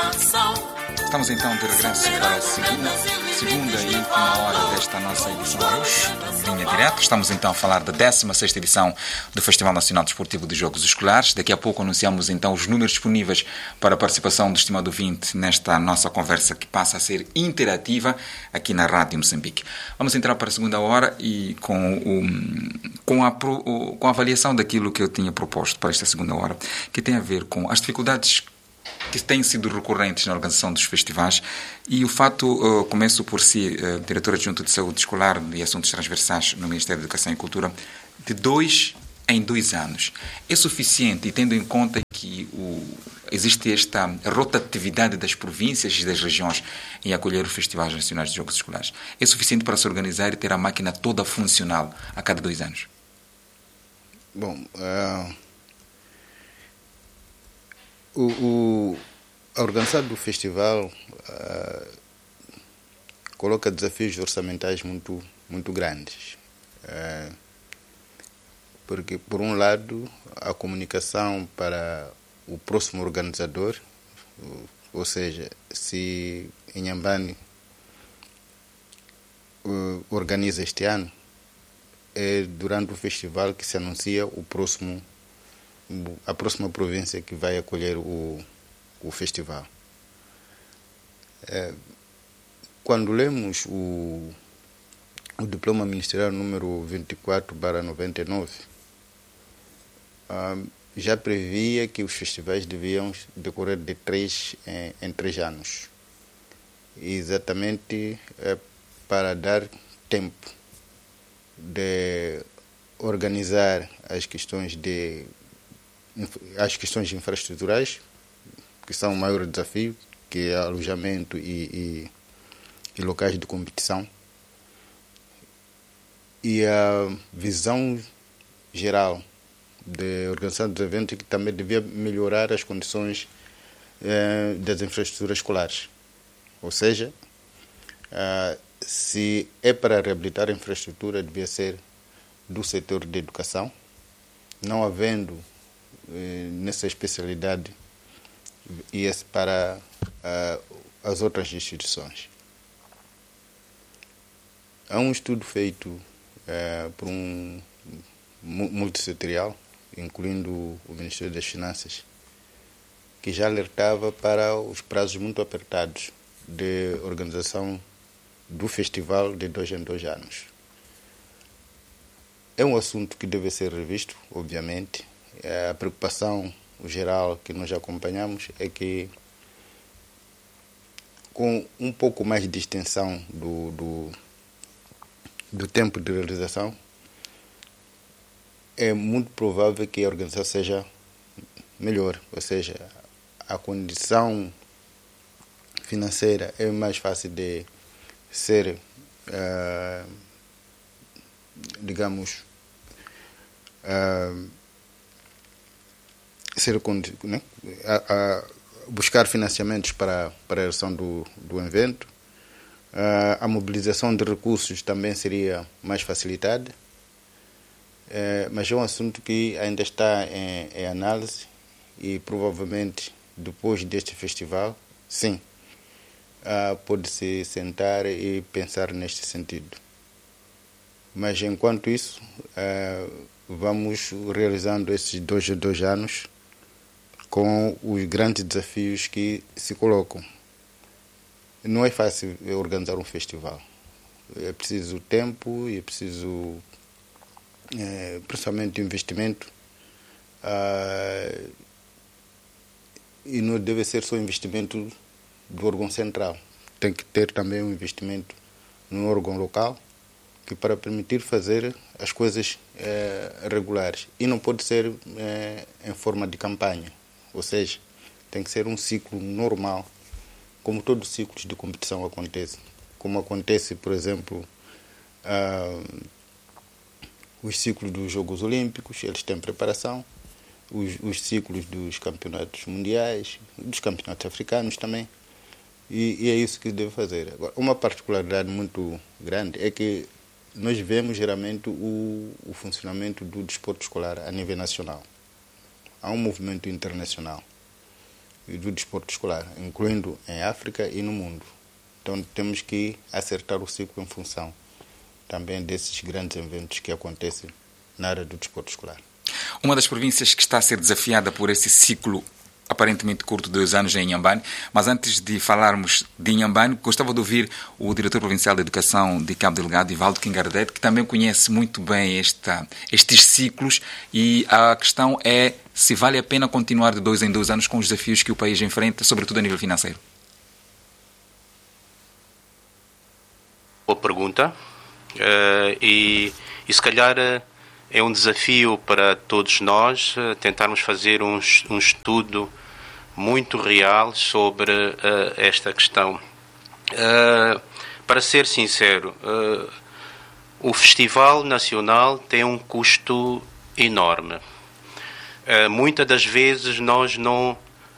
Estamos então de regresso para a segunda e última hora desta nossa edição hoje, Linha Direta. Estamos então a falar da 16ª edição do Festival Nacional Desportivo de Jogos Escolares. Daqui a pouco anunciamos então os números disponíveis para a participação do estimado ouvinte nesta nossa conversa que passa a ser interativa aqui na Rádio Moçambique. Vamos entrar para a segunda hora e com a avaliação daquilo que eu tinha proposto para esta segunda hora, que tem a ver com as dificuldades que têm sido recorrentes na organização dos festivais e o fato, começo por si, diretor adjunto de Saúde Escolar e Assuntos Transversais no Ministério da Educação e Cultura, de 2 em 2 anos. É suficiente, e tendo em conta que existe esta rotatividade das províncias e das regiões em acolher os festivais nacionais de jogos escolares, é suficiente para se organizar e ter a máquina toda funcional a cada 2 anos? Bom, a organização do festival coloca desafios orçamentais muito grandes. Porque, por um lado, a comunicação para o próximo organizador, ou seja, se Inhambane organiza este ano, é durante o festival que se anuncia a próxima província que vai acolher o festival. Quando lemos o diploma ministerial número 24/99, já previa que os festivais deviam decorrer de 3 em 3 anos, exatamente para dar tempo de organizar as questões infraestruturais, que são o maior desafio, que é alojamento e locais de competição, e a visão geral de organização dos eventos, que também devia melhorar as condições das infraestruturas escolares. Ou seja, se é para reabilitar a infraestrutura, devia ser do setor de educação, não havendo nessa especialidade, ia-se para as outras instituições. Há um estudo feito por um multissetorial, incluindo o Ministério das Finanças, que já alertava para os prazos muito apertados de organização do festival de 2 em 2 anos. É um assunto que deve ser revisto, obviamente. A preocupação geral que nós acompanhamos é que, com um pouco mais de extensão do tempo de realização, é muito provável que a organização seja melhor, ou seja, a condição financeira é mais fácil de ser, buscar financiamentos para a realização do evento. A mobilização de recursos também seria mais facilitada, mas é um assunto que ainda está em análise e provavelmente depois deste festival, sim, pode-se sentar e pensar neste sentido. Mas enquanto isso, vamos realizando esses 2 em 2 anos com os grandes desafios que se colocam. Não é fácil organizar um festival. É preciso tempo e é preciso, principalmente, investimento. E não deve ser só investimento do órgão central. Tem que ter também um investimento no órgão local, que para permitir fazer as coisas regulares. E não pode ser em forma de campanha. Ou seja, tem que ser um ciclo normal, como todos os ciclos de competição acontecem. Como acontece, por exemplo, os ciclos dos Jogos Olímpicos, eles têm preparação, os ciclos dos campeonatos mundiais, dos campeonatos africanos também, e é isso que deve fazer. Agora, uma particularidade muito grande é que nós vemos geralmente o funcionamento do desporto escolar a nível nacional. Há um movimento internacional e do desporto escolar, incluindo em África e no mundo. Então temos que acertar o ciclo em função também desses grandes eventos que acontecem na área do desporto escolar. Uma das províncias que está a ser desafiada por esse ciclo aparentemente curto de 2 anos é Inhambane, mas antes de falarmos de Inhambane, gostava de ouvir o diretor provincial de Educação de Cabo Delgado, Ivaldo Quingardete, que também conhece muito bem estes ciclos, e a questão é se vale a pena continuar de 2 em 2 anos com os desafios que o país enfrenta, sobretudo a nível financeiro. Boa pergunta, e se calhar é um desafio para todos nós tentarmos fazer um estudo muito real sobre esta questão. Para ser sincero, o Festival Nacional tem um custo enorme. Muitas das vezes nós não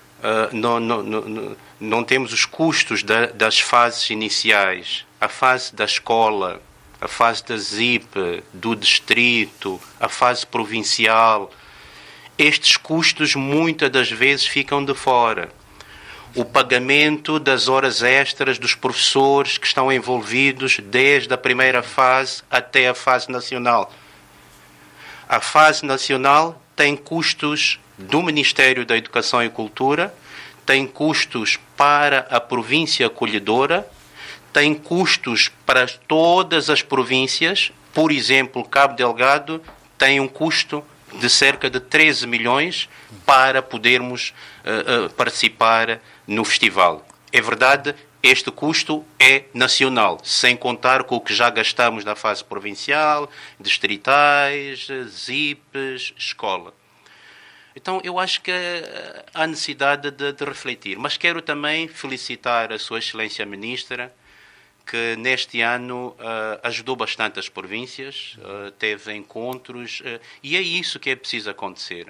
temos os custos das fases iniciais, a fase da escola, a fase da ZIP, do distrito, a fase provincial. Estes custos muitas das vezes ficam de fora. O pagamento das horas extras dos professores que estão envolvidos desde a primeira fase até a fase nacional. A fase nacional tem custos do Ministério da Educação e Cultura, tem custos para a província acolhedora, tem custos para todas as províncias. Por exemplo, Cabo Delgado tem um custo de cerca de 13 milhões para podermos participar no festival. É verdade, este custo é nacional, sem contar com o que já gastamos na fase provincial, distritais, ZIPs, escola. Então, eu acho que há necessidade de refletir. Mas quero também felicitar a Sua Excelência Ministra, que neste ano ajudou bastante as províncias, teve encontros, e é isso que é preciso acontecer.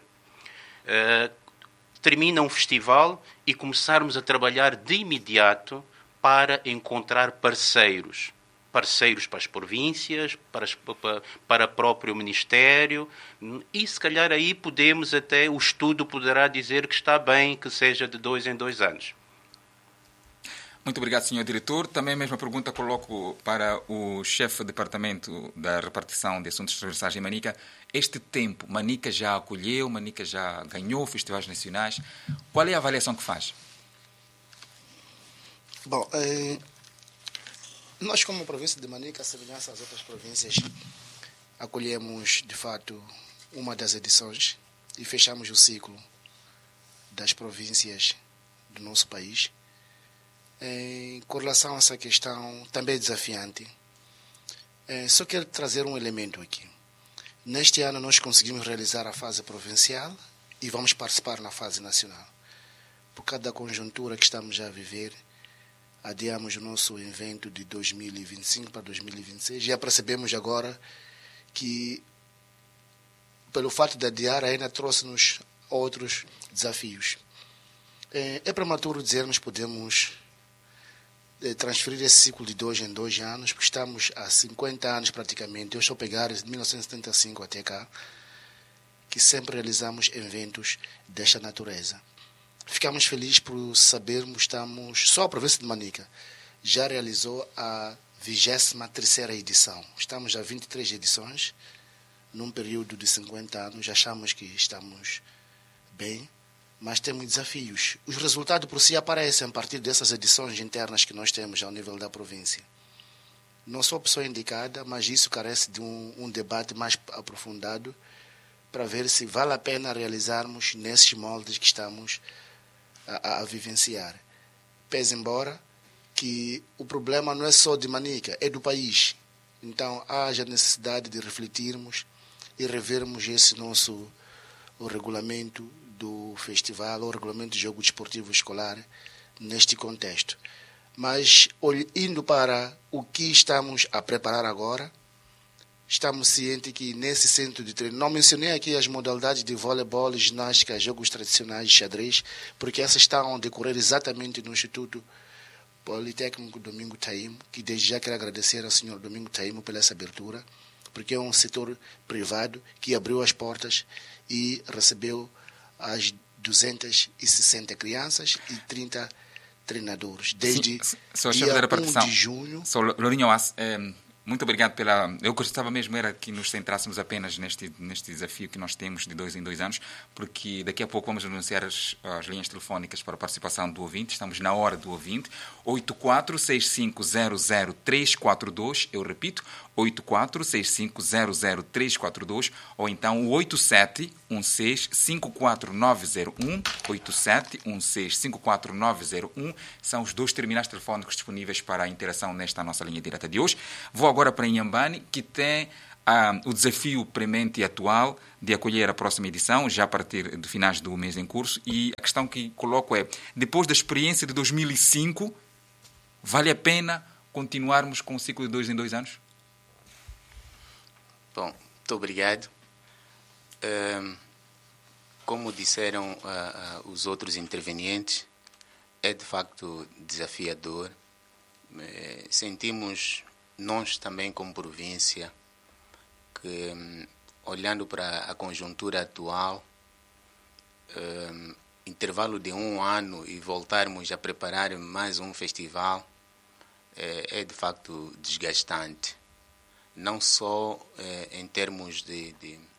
Termina um festival e começarmos a trabalhar de imediato para encontrar parceiros para as províncias, para o próprio Ministério, e se calhar aí podemos até, o estudo poderá dizer que está bem que seja de 2 em 2 anos. Muito obrigado, Sr. Diretor. Também a mesma pergunta coloco para o chefe de departamento da repartição de assuntos transversais em Manica. Este tempo, Manica já acolheu, Manica já ganhou festivais nacionais. Qual é a avaliação que faz? Bom, nós como província de Manica, a semelhança às outras províncias, acolhemos, de fato, uma das edições e fechamos o ciclo das províncias do nosso país. Com relação a essa questão, também é desafiante. Só quero trazer um elemento aqui. Neste ano nós conseguimos realizar a fase provincial e vamos participar na fase nacional. Por causa da conjuntura que estamos a viver, adiamos o nosso evento de 2025 para 2026. Já percebemos agora que, pelo fato de adiar, ainda trouxe-nos outros desafios. É prematuro dizermos que podemos transferir esse ciclo de 2 em 2 anos, porque estamos há 50 anos praticamente. Eu estou a pegar de 1975 até cá, que sempre realizamos eventos desta natureza. Ficamos felizes por sabermos que só a província de Manica já realizou a 23ª edição. Estamos a 23 edições, num período de 50 anos. Achamos que estamos bem, mas temos desafios. Os resultados por si aparecem a partir dessas edições internas que nós temos ao nível da província. Não sou a pessoa indicada, mas isso carece de um debate mais aprofundado para ver se vale a pena realizarmos nesses moldes que estamos a vivenciar. Pese embora que o problema não é só de Manica, é do país. Então, haja necessidade de refletirmos e revermos o regulamento do festival, o regulamento de jogo desportivo escolar neste contexto. Mas, indo para o que estamos a preparar agora, estamos cientes que nesse centro de treino, não mencionei aqui as modalidades de voleibol, ginástica, jogos tradicionais de xadrez, porque essas estão a decorrer exatamente no Instituto Politécnico Domingo Taimo, que desde já quero agradecer ao senhor Domingo Taimo pela essa abertura, porque é um setor privado que abriu as portas e recebeu as 260 crianças e 30 treinadores. Desde Sr. dia Chefe da 1 de junho... Sr. Lourinho, muito obrigado pela... Eu gostava mesmo era que nos centrássemos apenas neste desafio que nós temos de 2 em 2 anos, porque daqui a pouco vamos anunciar as linhas telefónicas para a participação do ouvinte. Estamos na hora do ouvinte. 8465000342, eu repito, 8465000342, ou então o 8716549001, 8716549001, são os 2 terminais telefónicos disponíveis para a interação nesta nossa linha direta de hoje. Vou agora para Inhambane, que tem o desafio premente e atual de acolher a próxima edição, já a partir de finais do mês em curso, e a questão que coloco é, depois da experiência de 2005, vale a pena continuarmos com o ciclo de 2 em 2 anos? Bom, muito obrigado. Como disseram os outros intervenientes, é de facto desafiador. Sentimos, nós também como província, que olhando para a conjuntura atual, intervalo de 1 ano e voltarmos a preparar mais um festival é de facto desgastante. Não só em termos de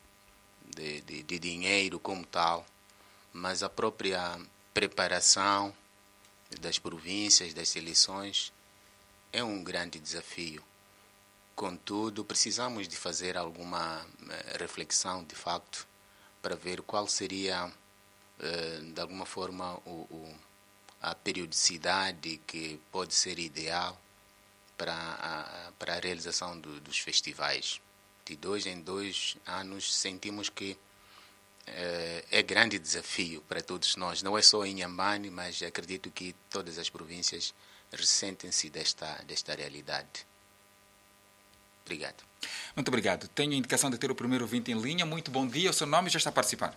dinheiro como tal, mas a própria preparação das províncias, das seleções, é um grande desafio. Contudo, precisamos de fazer alguma reflexão, de facto, para ver qual seria, de alguma forma, a periodicidade que pode ser ideal para a realização dos festivais. De 2 em 2 anos, sentimos que é grande desafio para todos nós. Não é só em Inhambane, mas acredito que todas as províncias ressentem-se desta realidade. Obrigado. Muito obrigado. Tenho a indicação de ter o primeiro ouvinte em linha. Muito bom dia. O seu nome já está a participar.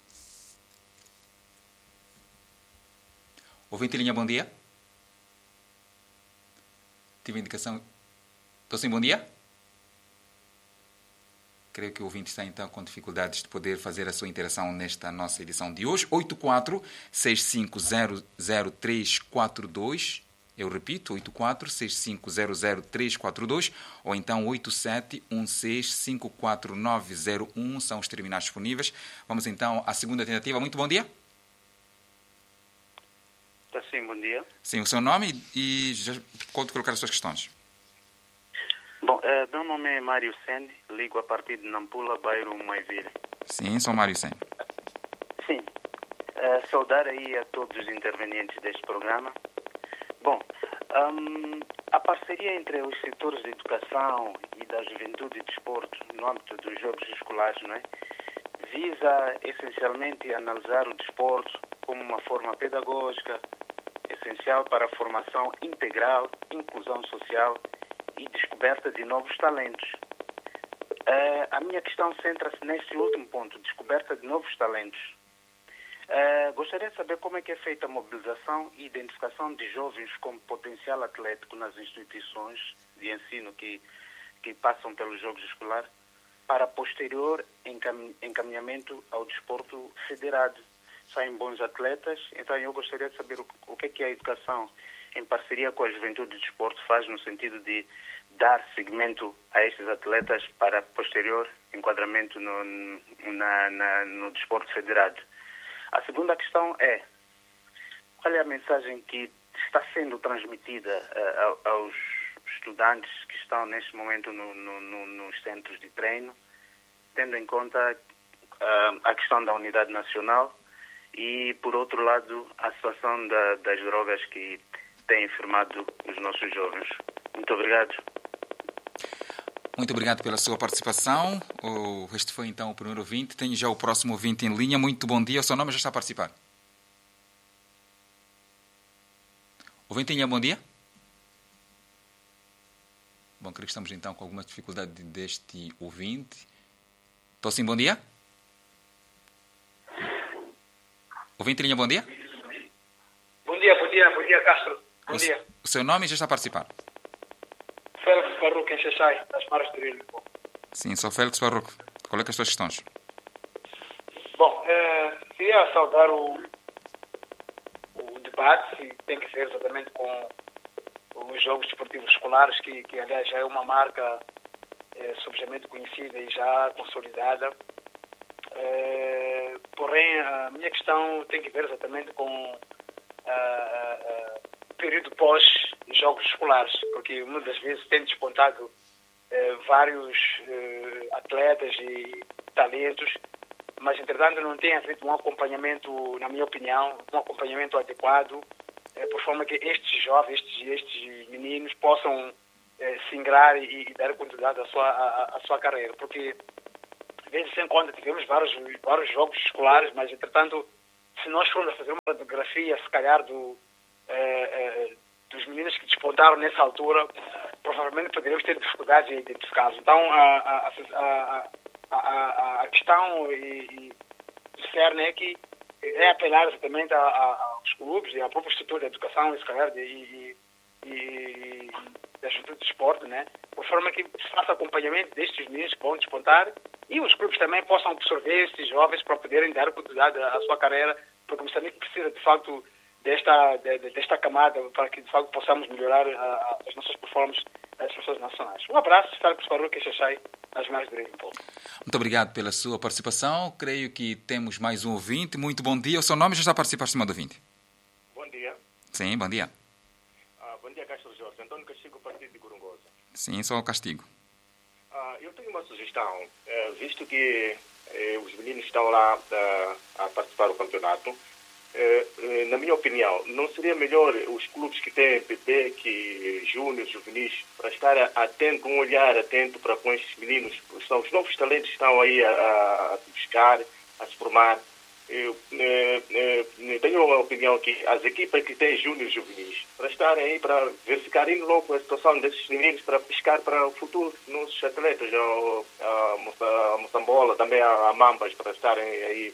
Ouvinte em linha, bom dia. Tive a indicação... Estou sim, bom dia? Creio que o ouvinte está, então, com dificuldades de poder fazer a sua interação nesta nossa edição de hoje. 8465000342. Eu repito, 8465000342, ou então 8716549001 são os terminais disponíveis. Vamos, então, à segunda tentativa. Muito bom dia. Sim, bom dia. Sim, o seu nome e já pode colocar as suas questões. Bom, meu nome é Mário Sen, ligo a partir de Nampula, bairro Maiville. Sim, sou Mário Sen. Sim, saudar aí a todos os intervenientes deste programa. Bom, a parceria entre os setores de educação e da juventude e desporto no âmbito dos jogos escolares, não é? Visa essencialmente analisar o desporto como uma forma pedagógica essencial para a formação integral, inclusão social e descoberta de novos talentos. A minha questão centra-se neste último ponto, descoberta de novos talentos. Gostaria de saber como é que é feita a mobilização e identificação de jovens com potencial atlético nas instituições de ensino que passam pelos jogos escolares para posterior encaminhamento ao desporto federado. Saem bons atletas, então eu gostaria de saber o que é a educação em parceria com a juventude de desporto faz no sentido de dar seguimento a estes atletas para posterior enquadramento no desporto federado. A segunda questão é, qual é a mensagem que está sendo transmitida aos estudantes que estão neste momento nos centros de treino, tendo em conta a questão da unidade nacional e, por outro lado, a situação das drogas que têm enfermado os nossos jovens. Muito obrigado. Muito obrigado pela sua participação. Este foi, então, o primeiro ouvinte. Tenho já o próximo ouvinte em linha. Muito bom dia. O seu nome já está a participar. Ouvinte em linha, bom dia. Bom, creio que estamos, então, com alguma dificuldade deste ouvinte. Estou sim, bom dia. Ouvinte em linha, bom dia. Bom dia, Castro. Bom dia. O seu nome já está a participar. Félix Farruque, em Xaxai, das Maras de Rio. Sim, sou Félix Farruque. Qual é que as suas questões? Bom, queria queria saudar o debate, se tem que ver exatamente com os Jogos Desportivos Escolares, que aliás já é uma marca subjamente conhecida e já consolidada. Porém, a minha questão tem que ver exatamente com o período pós-Jogos Escolares, porque muitas das vezes tem despontado vários atletas e talentos, mas entretanto não tem havido um acompanhamento, na minha opinião, um acompanhamento adequado, por forma que estes jovens, estes meninos possam se ingrar e dar continuidade à sua carreira, porque de vez em quando tivemos vários jogos escolares, mas entretanto, se nós formos a fazer uma radiografia, se calhar dos meninos que despontaram nessa altura, provavelmente poderíamos ter dificuldades em identificá-los. Então, a questão e cerne é que é apelar exatamente aos clubes e à própria estrutura da educação, se calhar, e da juventude de esporte, né? Por forma que se faça acompanhamento destes meninos que vão despontar e os clubes também possam absorver estes jovens para poderem dar continuidade à sua carreira, porque Moçambique precisa, de facto, desta camada para que, de facto, possamos melhorar as nossas performances nas pessoas nacionais. Um abraço, Félix Faruque e Xaxai, nas mais direito um pouco. Muito obrigado pela sua participação. Creio que temos mais um ouvinte. Muito bom dia. O seu nome já está a participar cima do ouvinte. Bom dia. Sim, bom dia. Bom dia, Castro Jorge. Antônio Castigo, partido de Gorongosa. Sim, só o castigo. Eu tenho uma sugestão. Visto que os meninos estão lá a participar do campeonato, na minha opinião, não seria melhor os clubes que têm bebê, que júnior, juvenis, para estar atento, um olhar atento para com estes meninos, os novos talentos que estão aí a buscar, a se formar. Eu tenho uma opinião que as equipas que têm júnior e juvenis, para estarem aí, para verificarem logo a situação desses meninos, para pescar para o futuro dos nossos atletas, a Moçambola, também a Mambas, para estarem aí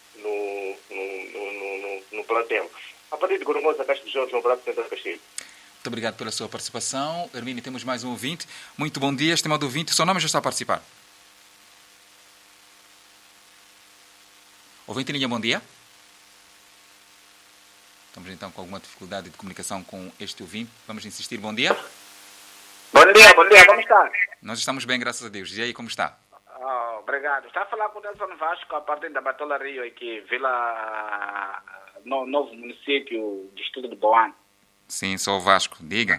no plantel. A partir de Gorongosa, Castro Jorge, um abraço dentro do Castilho. Muito obrigado pela sua participação. Hermínio, temos mais um ouvinte. Muito bom dia, estimado ouvinte. O seu nome já está a participar. Ouvinte linha, bom dia. Estamos então com alguma dificuldade de comunicação com este ouvinte. Vamos insistir. Bom dia. Bom dia, como está? Nós estamos bem, graças a Deus. E aí, como está? Obrigado. Está a falar com o Nelson Vasco, a partir da Batola Rio, aqui, Vila Novo Município, Distrito de Boane. Sim, sou o Vasco. Diga.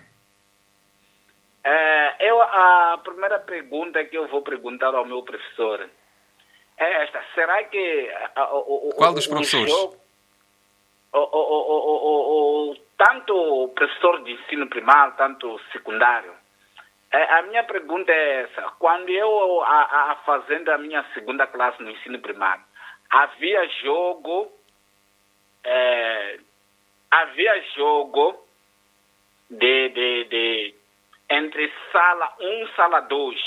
A primeira pergunta que eu vou perguntar ao meu professor é esta. Será que... Qual dos professores? Tanto o professor de ensino primário, tanto secundário. A minha pergunta é essa. Quando eu, fazendo a minha segunda classe no ensino primário, havia jogo de entre sala 1 e sala 2.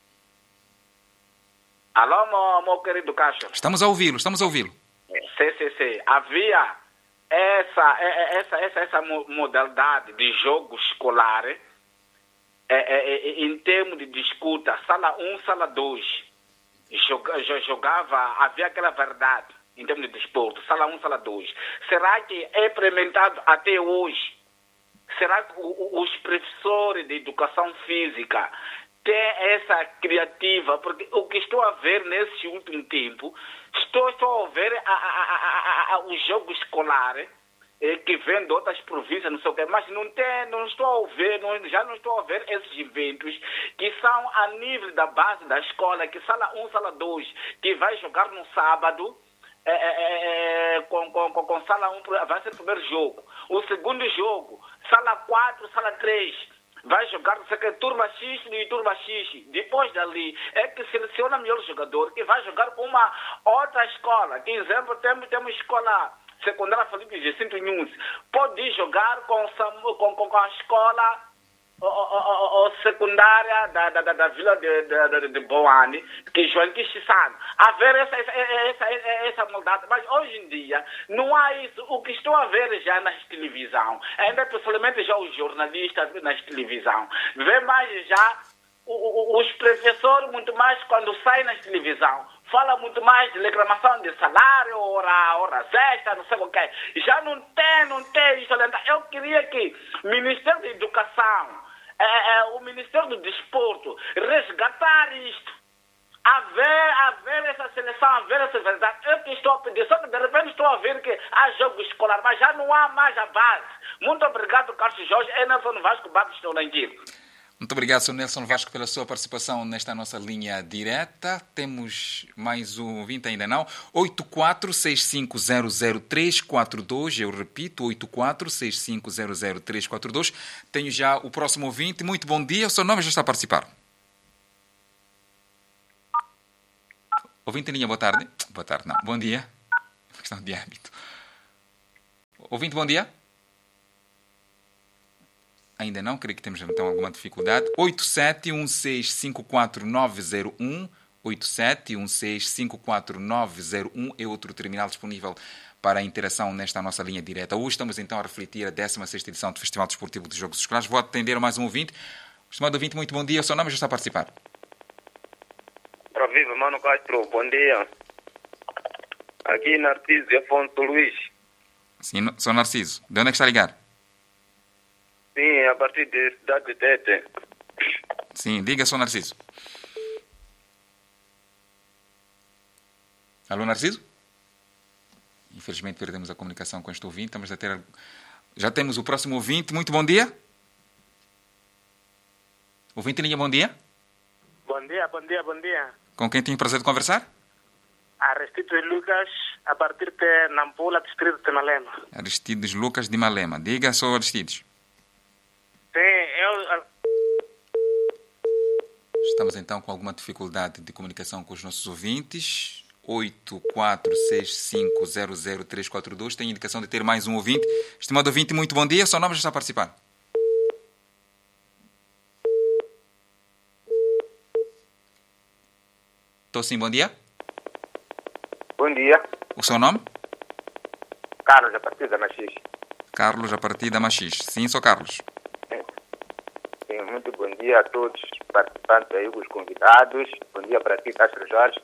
Alô, meu querido Castro? Estamos a ouvi-lo. Sim. Havia essa modalidade de jogo escolar em termos de disputa, sala 1, sala 2, jogava, havia aquela verdade em termos de desporto, sala 1, sala 2. Será que é implementado até hoje? Será que os professores de educação física têm essa criativa? Porque o que estou a ver nesse último tempo, estou a ver o jogo escolar que vem de outras províncias, não sei o quê, mas não estou a ver, já não estou a ver esses eventos que são a nível da base da escola, que sala 1, sala 2, que vai jogar no sábado, com sala 1, vai ser o primeiro jogo. O segundo jogo, sala 4, sala 3, vai jogar, não sei o que, turma X e turma X. Depois dali, é que seleciona o melhor jogador, que vai jogar com uma outra escola. Que, exemplo, temos escola secundária Felipe Jacinto Nunes, pode jogar com a escola secundária da vila de Boane, que João Quixissano. Haver essa maldade, mas hoje em dia não há isso. O que estou a ver já nas televisão, ainda pessoalmente já os jornalistas nas televisão, vê mais já os professores, muito mais quando saem na televisão, fala muito mais de reclamação de salário, horas extras, não sei o quê. Já não tem isso. Eu queria que o Ministério da Educação, o Ministério do Desporto, resgatar isto. Haver essa seleção, haver essa verdade. Eu que estou a pedir, só que de repente estou a ver que há jogo escolar, mas já não há mais a base. Muito obrigado, Carlos Jorge. É Nelson Vasco Babos, estou aqui. Muito obrigado, Sr. Nelson Vasco, pela sua participação nesta nossa linha direta. Temos mais um ouvinte, ainda não. 8465000342. Eu repito, 8465000342. Tenho já o próximo ouvinte. Muito bom dia. O seu nome já está a participar. Ouvinte em linha, boa tarde. Boa tarde, não. Bom dia. Questão de hábito. Ouvinte, bom dia. Ainda não, creio que temos então alguma dificuldade. 8716549901. 8716549901 é outro terminal disponível para a interação nesta nossa linha direta. Hoje estamos então a refletir a 16ª edição do Festival Desportivo de Jogos Escolares. Vou atender mais um ouvinte. Estimado ouvinte, muito bom dia. O seu nome já está a participar. Para viva, Mano Castro, bom dia. Aqui Narciso e Afonso Luís. Sim, sou Narciso. De onde é que está a ligar? Sim, a partir da cidade de Tete. Sim, diga, sou Narciso. Alô, Narciso? Infelizmente perdemos a comunicação com este ouvinte. Já temos o próximo ouvinte. Muito bom dia. Ouvinte em linha, bom dia. Bom dia. Com quem tenho o prazer de conversar? Aristides Lucas, a partir de Nampula, distrito de Malema. Aristides Lucas de Malema. Diga, sou Aristides. Sim, Estamos então com alguma dificuldade de comunicação com os nossos ouvintes. 8465000342. Tem indicação de ter mais um ouvinte. Estimado ouvinte, muito bom dia. Seu nome já está a participar. Estou sim, bom dia. Bom dia. O seu nome? Carlos, a partir da Machis. Carlos, a partir da Machis. Sim, sou Carlos. Sim, muito bom dia a todos os participantes aí, os convidados. Bom dia para ti, Castro Jorge.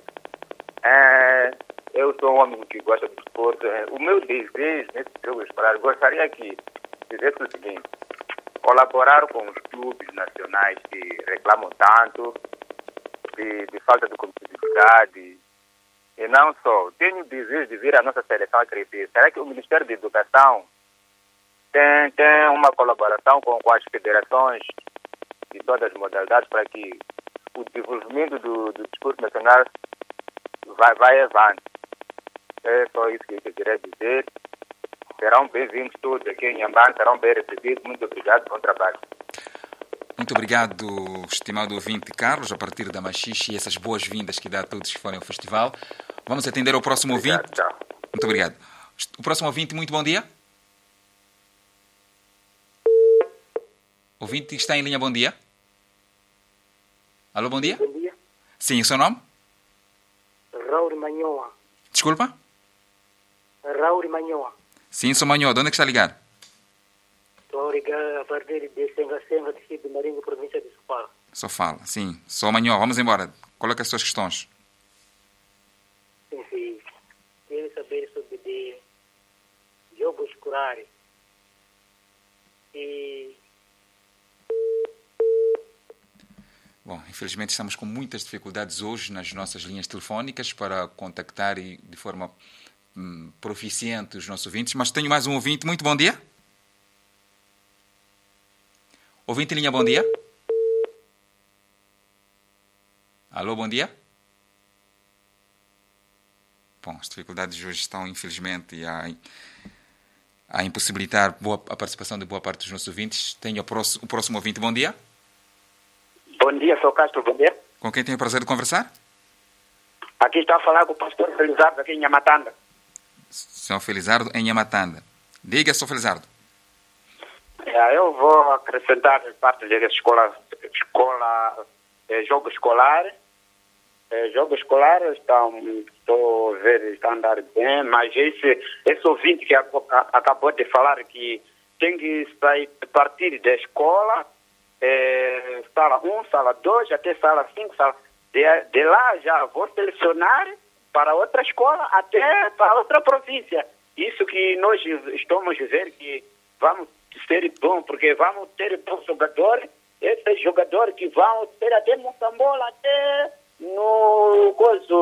Eu sou um homem que gosta de desporto. O meu desejo nesse jogo escolar, gostaria que fizesse o seguinte: colaborar com os clubes nacionais que reclamam tanto de falta de competitividade. E não só, tenho o desejo de ver a nossa seleção a crescer. Será que o Ministério da Educação tem uma colaboração com as federações de todas as modalidades para que o desenvolvimento do desporto nacional vai avante? É só isso que eu queria dizer. Serão bem-vindos todos aqui em Nhambane, serão bem recebidos. Muito obrigado, bom trabalho. Muito obrigado, estimado ouvinte Carlos, a partir da Machixe, e essas boas-vindas que dá a todos que forem ao festival. Vamos atender ao próximo ouvinte. Tchau. Muito obrigado. O próximo ouvinte, muito bom dia. Ouvinte está em linha, bom dia. Alô, bom dia. Bom dia. Sim, o seu nome? Raul Manhoa. Desculpa? Raul Manhoa. Sim, sou Manhoa. De onde é que está a ligar? Estou a ligar a partir de Senga, distrito de Marinho, província de Sofala. Sofala, sim. Sou Manhoa. Vamos embora. Coloque as suas questões. Sim. Quero saber sobre de jogos escolares. E... Bom, infelizmente estamos com muitas dificuldades hoje nas nossas linhas telefónicas para contactar e de forma proficiente os nossos ouvintes, mas tenho mais um ouvinte. Muito bom dia. Ouvinte em linha, bom dia. Alô, bom dia. Bom, as dificuldades de hoje estão, infelizmente, a impossibilitar a participação de boa parte dos nossos ouvintes. Tenho o próximo ouvinte. Bom dia. Bom dia, sou Castro, bom dia. Com quem tenho o prazer de conversar? Aqui está a falar com o pastor Felizardo, aqui em Nhamatanda. Senhor Felizardo, em Nhamatanda. Diga, Sr. Felizardo. Eu vou acrescentar parte da jogo escolar. Jogo escolar estou a ver, está a andar bem, mas esse ouvinte que acabou de falar que tem que sair a partir da escola, sala 1, sala 2, até sala 5, De lá já vou selecionar para outra escola, até para outra província. Isso que nós estamos vendo que vamos ser bom, porque vamos ter bons jogadores, esses jogadores que vão ter até Moçambola, até no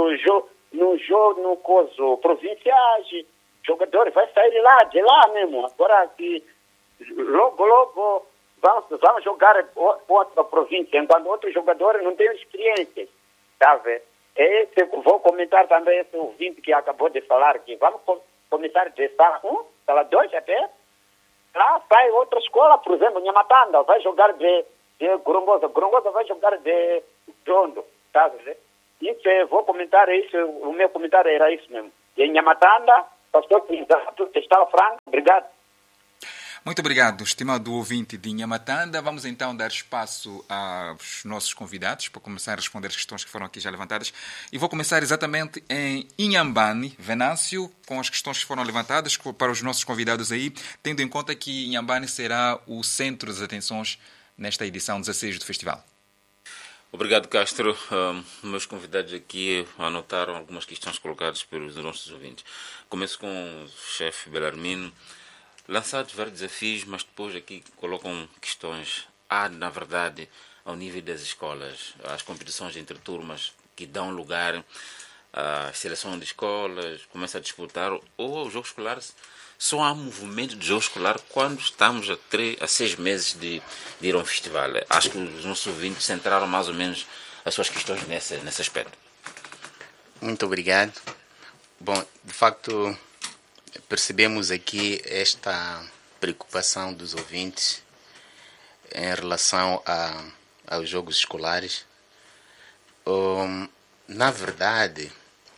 coso provinciais, jogadores vai sair lá, de lá mesmo. Agora que logo vamos jogar outra província, enquanto outros jogadores não têm experiência, sabe? Vou comentar também esse ouvinte que acabou de falar, que vamos começar de sala 1, sala 2 até. Lá sai outra escola, por exemplo, Nhamatanda vai jogar de Gorongosa vai jogar de Dondo, sabe? Isso, vou comentar isso, o meu comentário era isso mesmo. De Nhamatanda, pastor Crisato, Testava Franco, obrigado. Muito obrigado, estimado ouvinte de Nhamatanda. Vamos então dar espaço aos nossos convidados para começar a responder as questões que foram aqui já levantadas. E vou começar exatamente em Inhambane, Venâncio, com as questões que foram levantadas para os nossos convidados aí, tendo em conta que Inhambane será o centro das atenções nesta edição 16 do festival. Obrigado, Castro. Meus convidados aqui anotaram algumas questões colocadas pelos nossos ouvintes. Começo com o chefe Belarmino. Lançados vários desafios, mas depois aqui colocam questões. Há, na verdade, ao nível das escolas, as competições entre turmas que dão lugar à seleção de escolas, começa a disputar, ou o jogo escolar, só há movimento de jogo escolar quando estamos a 6 meses de ir a um festival. Acho que os nossos ouvintes centraram mais ou menos as suas questões nesse aspecto. Muito obrigado. Bom, de facto, percebemos aqui esta preocupação dos ouvintes em relação aos jogos escolares. Na verdade,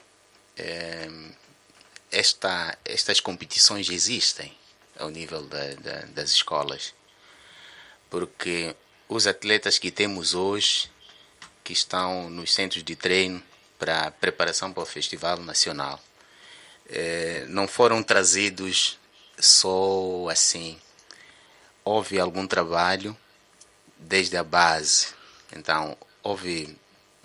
estas competições existem ao nível das escolas, porque os atletas que temos hoje, que estão nos centros de treino para preparação para o Festival Nacional, não foram trazidos só assim. Houve algum trabalho desde a base. Então, houve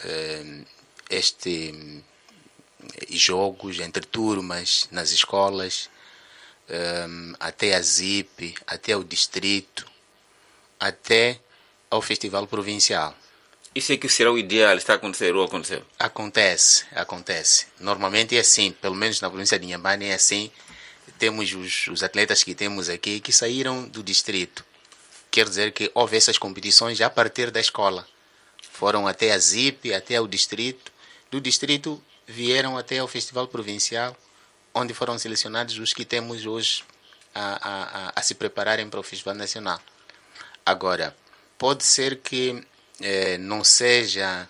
jogos entre turmas nas escolas, até a ZIP, até o distrito, até ao Festival Provincial. Isso é que será o ideal, está a acontecer ou aconteceu? Acontece. Normalmente é assim, pelo menos na província de Inhambane é assim. Temos os atletas que temos aqui que saíram do distrito. Quer dizer que houve essas competições já a partir da escola. Foram até a ZIP, até o distrito. Do distrito vieram até ao Festival Provincial, onde foram selecionados os que temos hoje a se prepararem para o Festival Nacional. Agora, pode ser que não seja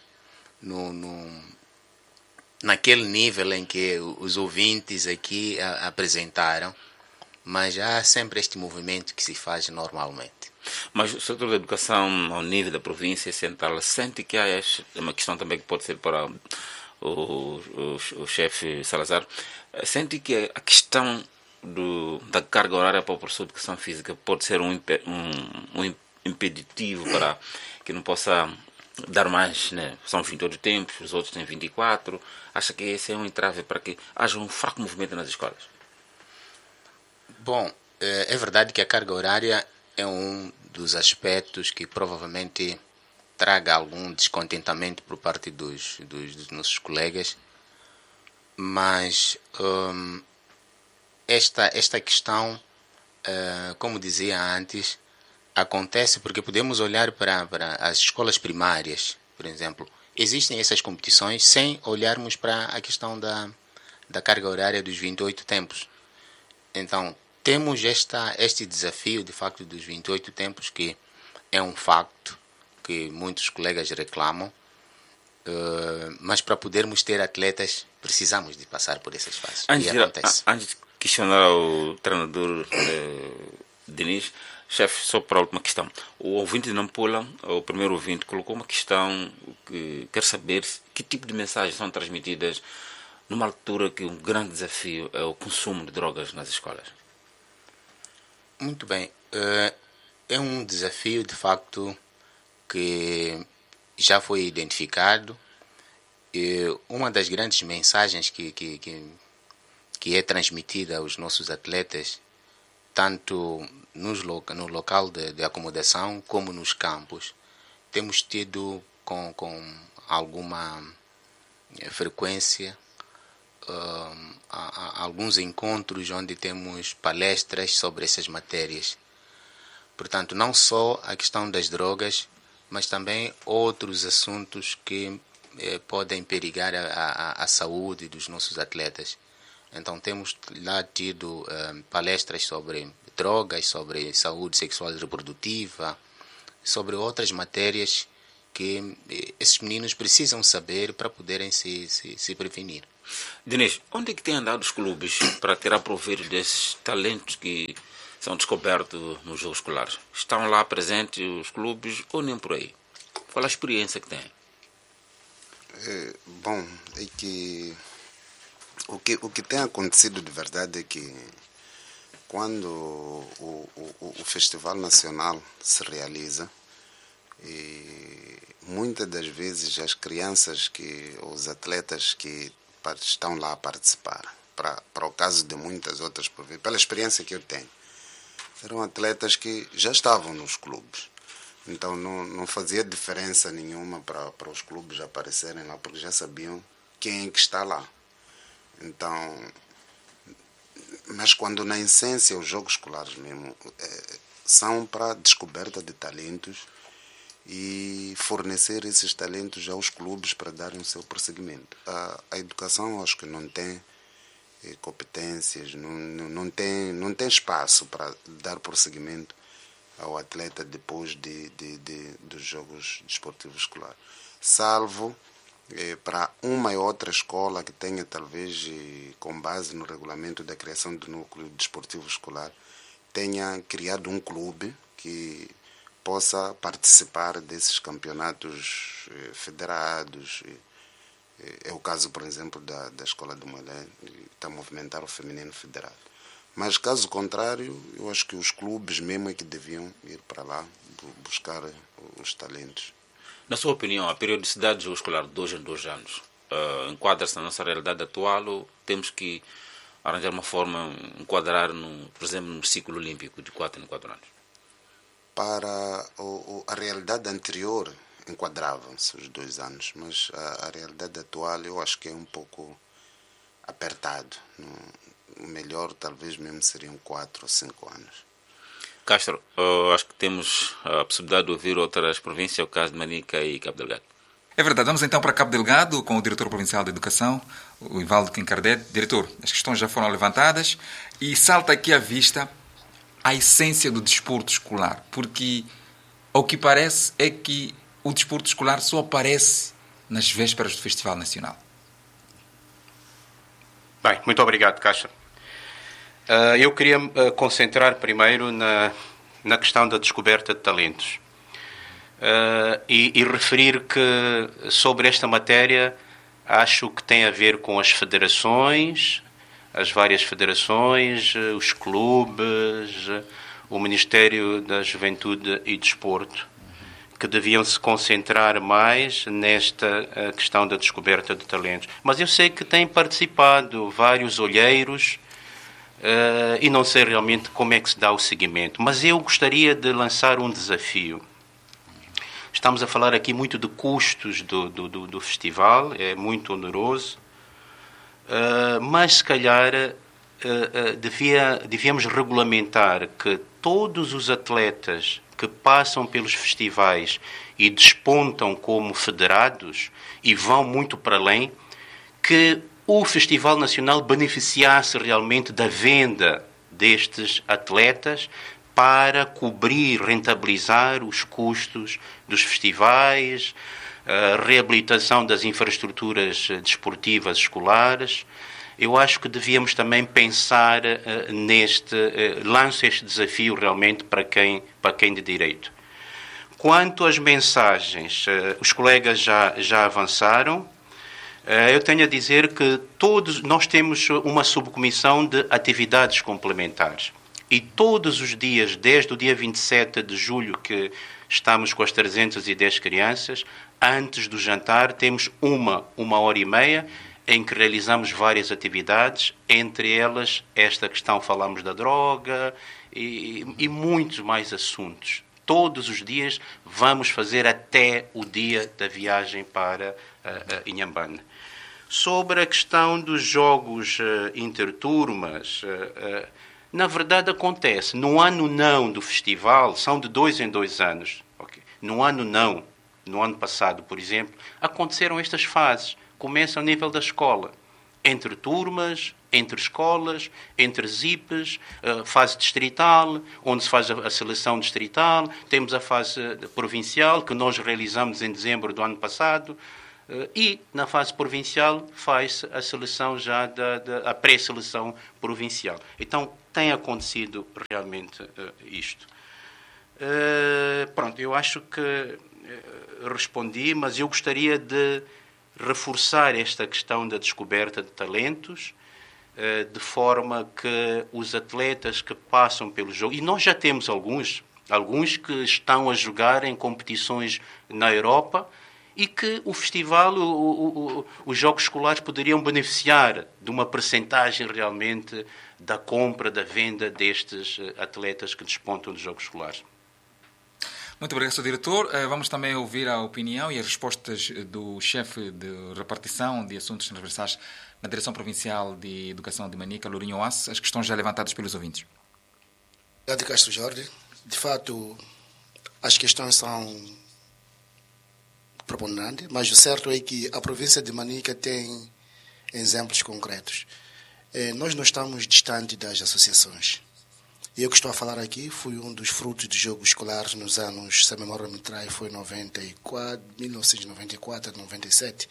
naquele nível em que os ouvintes aqui apresentaram, mas há sempre este movimento que se faz normalmente. Mas o setor da educação ao nível da província central sente que há uma questão também que pode ser para o chefe Salazar, sente que a questão da carga horária para o professor de educação física pode ser um impeditivo para que não possa dar mais, né? São 28 tempos, os outros têm 24. Acha que esse é um entrave para que haja um fraco movimento nas escolas? Bom, é verdade que a carga horária é um dos aspectos que provavelmente traga algum descontentamento por parte dos nossos colegas, mas esta questão, como dizia antes, acontece porque podemos olhar para as escolas primárias, por exemplo. Existem essas competições sem olharmos para a questão da carga horária dos 28 tempos. Então, temos este desafio, de facto, dos 28 tempos, que é um facto que muitos colegas reclamam, mas para podermos ter atletas, precisamos de passar por essas fases. Antes de questionar o treinador Denis, chefe, só para a última questão. O ouvinte de Nampula, o primeiro ouvinte, colocou uma questão que quer saber que tipo de mensagens são transmitidas numa altura que um grande desafio é o consumo de drogas nas escolas. Muito bem. É um desafio, de facto, que já foi identificado. E uma das grandes mensagens que é transmitida aos nossos atletas, tanto no local de acomodação como nos campos, temos tido com alguma frequência alguns encontros onde temos palestras sobre essas matérias. Portanto, não só a questão das drogas, mas também outros assuntos que podem perigar a saúde dos nossos atletas. Então, temos lá tido palestras sobre drogas, sobre saúde sexual e reprodutiva, sobre outras matérias que esses meninos precisam saber para poderem se prevenir. Dinis, onde é que têm andado os clubes para tirar proveito desses talentos que são descobertos nos jogos escolares? Estão lá presentes os clubes ou nem por aí? Qual a experiência que têm? Bom, é que o que tem acontecido de verdade é que quando o Festival Nacional se realiza, e muitas das vezes as crianças, os atletas que estão lá a participar, para o caso de muitas outras províncias, pela experiência que eu tenho, eram atletas que já estavam nos clubes. Então não fazia diferença nenhuma para os clubes aparecerem lá, porque já sabiam quem é que está lá. Então, mas quando na essência os jogos escolares mesmo são para descoberta de talentos e fornecer esses talentos aos clubes para darem o seu prosseguimento. A educação, acho que não tem competências, não tem espaço para dar prosseguimento ao atleta depois dos jogos desportivos escolares. Salvo para uma e outra escola que tenha, talvez, com base no regulamento da criação do núcleo desportivo escolar, tenha criado um clube que possa participar desses campeonatos federados. É o caso, por exemplo, da Escola do Malé, que está a movimentar o feminino federado. Mas, caso contrário, eu acho que os clubes mesmo é que deviam ir para lá buscar os talentos. Na sua opinião, a periodicidade do jogo escolar de 2 em 2 anos enquadra-se na nossa realidade atual ou temos que arranjar uma forma, enquadrar, por exemplo, no ciclo olímpico de 4 em 4 anos? Para a realidade anterior, enquadravam-se os 2 anos, mas a realidade atual eu acho que é um pouco apertado. O melhor talvez mesmo seriam 4 ou 5 anos. Castro, acho que temos a possibilidade de ouvir outras províncias, o caso de Manica e Cabo Delgado. É verdade, vamos então para Cabo Delgado com o diretor provincial de Educação, o Ivaldo Quincardete. Diretor, as questões já foram levantadas e salta aqui à vista a essência do desporto escolar, porque ao que parece é que o desporto escolar só aparece nas vésperas do Festival Nacional. Bem, muito obrigado, Castro. Eu queria concentrar primeiro na questão da descoberta de talentos e referir que sobre esta matéria acho que tem a ver com as federações, as várias federações, os clubes, o Ministério da Juventude e Desporto, que deviam se concentrar mais nesta questão da descoberta de talentos. Mas eu sei que têm participado vários olheiros e não sei realmente como é que se dá o seguimento. Mas eu gostaria de lançar um desafio. Estamos a falar aqui muito de custos do festival, é muito oneroso, mas se calhar devíamos regulamentar que todos os atletas que passam pelos festivais e despontam como federados e vão muito para além, que o Festival Nacional beneficiasse realmente da venda destes atletas para cobrir, rentabilizar os custos dos festivais, a reabilitação das infraestruturas desportivas escolares. Eu acho que devíamos também pensar lanço este desafio realmente para quem de direito. Quanto às mensagens, os colegas já avançaram. Eu tenho a dizer que nós temos uma subcomissão de atividades complementares. E todos os dias, desde o dia 27 de julho, que estamos com as 310 crianças, antes do jantar temos uma hora e meia, em que realizamos várias atividades, entre elas esta questão, falamos da droga e muitos mais assuntos. Todos os dias vamos fazer até o dia da viagem para Inhambane. Sobre a questão dos jogos interturmas, na verdade acontece. No ano não do festival, são de 2 em 2 anos. Okay. No ano não, no ano passado, por exemplo, aconteceram estas fases. Começa ao nível da escola, entre turmas, entre escolas, entre ZIPs, fase distrital, onde se faz a seleção distrital, temos a fase provincial, que nós realizamos em dezembro do ano passado, e na fase provincial faz a seleção já a pré-seleção provincial. Então tem acontecido realmente isto. Pronto, eu acho que respondi, mas eu gostaria de reforçar esta questão da descoberta de talentos, de forma que os atletas que passam pelo jogo, e nós já temos alguns que estão a jogar em competições na Europa e que o festival, os jogos escolares poderiam beneficiar de uma percentagem realmente da compra, da venda destes atletas que despontam dos jogos escolares. Muito obrigado, Sr. Diretor. Vamos também ouvir a opinião e as respostas do chefe de repartição de assuntos transversais na Direção Provincial de Educação de Manica, Lourinho Oace, as questões já levantadas pelos ouvintes. Obrigado, Castro Jorge. De fato, as questões são preponderantes, mas o certo é que a província de Manica tem exemplos concretos. Nós não estamos distantes das associações. Eu que estou a falar aqui fui um dos frutos de jogos escolares nos anos, se a memória me trai, foi 1994, 97,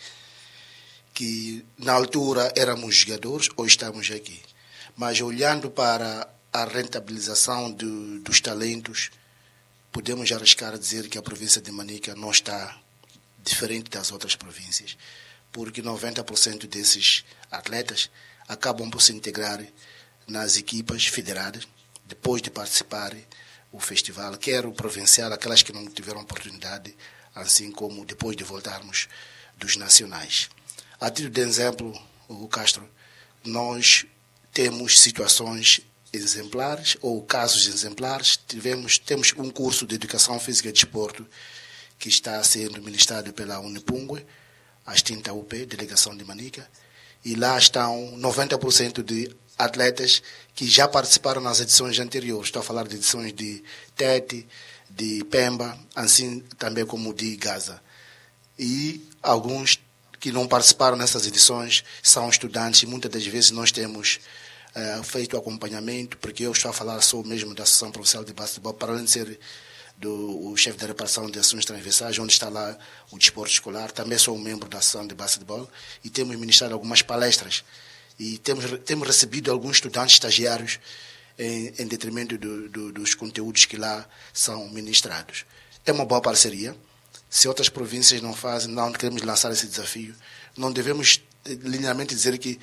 que na altura éramos jogadores, hoje estamos aqui. Mas olhando para a rentabilização dos talentos, podemos arriscar a dizer que a província de Manica não está diferente das outras províncias, porque 90% desses atletas acabam por se integrar nas equipas federadas, depois de participar do festival, quer o provincial, aquelas que não tiveram oportunidade, assim como depois de voltarmos dos nacionais. A título de exemplo, o Castro, nós temos situações exemplares ou casos exemplares. Temos um curso de Educação Física e Desporto que está sendo ministrado pela Unipungue, a extinta UP, Delegação de Manica, e lá estão 90% de atletas que já participaram nas edições anteriores. Estou a falar de edições de Tete, de Pemba, assim também como de Gaza. E alguns que não participaram nessas edições são estudantes e muitas das vezes nós temos feito acompanhamento, porque eu estou a falar só mesmo da Associação Provincial de Basquetebol, para além de ser o chefe da repartição de ações transversais, onde está lá o desporto escolar. Também sou um membro da Associação de Basquetebol e temos ministrado algumas palestras. E temos recebido alguns estudantes estagiários em detrimento dos conteúdos que lá são ministrados. É uma boa parceria. Se outras províncias não fazem, não queremos lançar esse desafio. Não devemos linearmente dizer que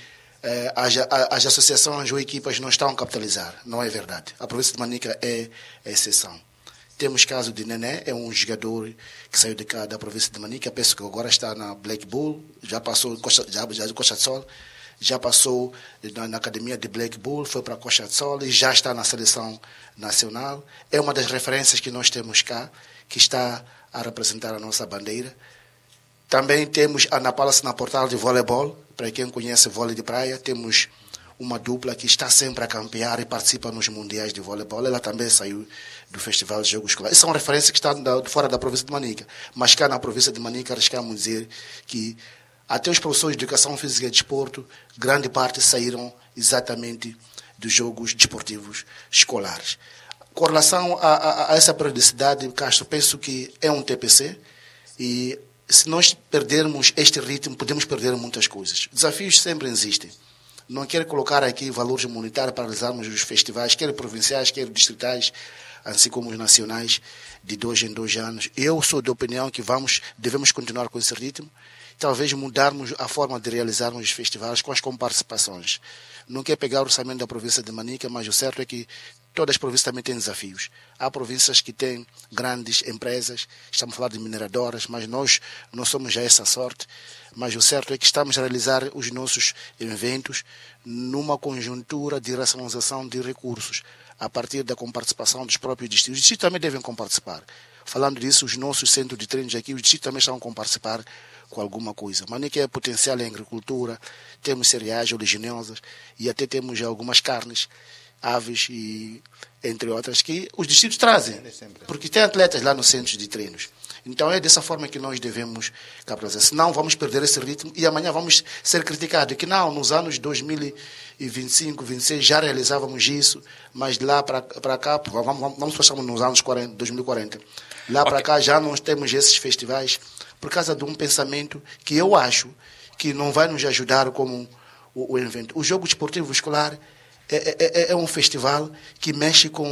as associações ou equipas não estão a capitalizar. Não é verdade. A província de Manica é a exceção. Temos caso de Nené, é um jogador que saiu de cá da província de Manica, penso que agora está na Black Bull, já passou de Costa de Sol, já passou na academia de Black Bull, foi para Costa de Sol e já está na seleção nacional. É uma das referências que nós temos cá, que está a representar a nossa bandeira. Também temos a Ana Paula na portal de voleibol, para quem conhece vôlei de praia, temos uma dupla que está sempre a campear e participa nos mundiais de voleibol. Ela também saiu do Festival de Jogos Escolares. São referências que estão fora da província de Manica. Mas cá na província de Manica, arriscamos dizer que até os professores de Educação Física e Desporto, grande parte saíram exatamente dos Jogos Desportivos Escolares. Com relação a essa periodicidade, Castro, penso que é um TPC e se nós perdermos este ritmo, podemos perder muitas coisas. Desafios sempre existem. Não quero colocar aqui valores monetários para realizarmos os festivais, quer provinciais, quer distritais, assim como os nacionais, de 2 em 2 anos. Eu sou da opinião que devemos continuar com esse ritmo, talvez mudarmos a forma de realizarmos os festivais com as comparticipações. Não quero pegar o orçamento da província de Manica, mas o certo é que todas as províncias também têm desafios. Há províncias que têm grandes empresas, estamos a falar de mineradoras, mas nós não somos já essa sorte. Mas o certo é que estamos a realizar os nossos eventos numa conjuntura de racionalização de recursos, a partir da comparticipação dos próprios distritos. Os distritos também devem comparticipar. Falando disso, os nossos centros de treinos aqui, os distritos também estão a comparticipar com alguma coisa. Mas nem que é potencial em agricultura, temos cereais oleaginosas e até temos algumas carnes, aves e entre outras que os distritos trazem, porque tem atletas lá nos centros de treinos. Então é dessa forma que nós devemos capitalizar. Senão vamos perder esse ritmo e amanhã vamos ser criticados. Que não, nos anos 2025, 2026 já realizávamos isso, mas lá para cá, vamos passar nos anos 40, 2040. Lá para cá já não temos esses festivais por causa de um pensamento que eu acho que não vai nos ajudar como o evento. O jogo desportivo escolar é um festival que mexe com